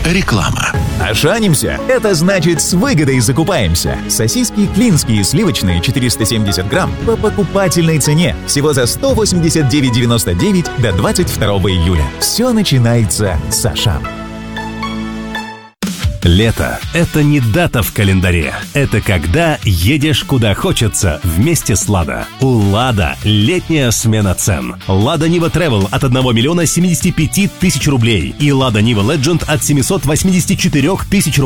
Реклама. Ошанимся? Это значит с выгодой закупаемся. Сосиски клинские сливочные 470 грамм по покупательной цене. Всего за 189,99 до 22 июля. Все начинается с Ашан. Лето – это не дата в календаре. Это когда едешь куда хочется вместе с «Лада». У «Лада» летняя смена цен. «Лада Нива Travel» от 1 миллиона 75 тысяч рублей и «Лада Нива Legend» от 784 тысяч рублей.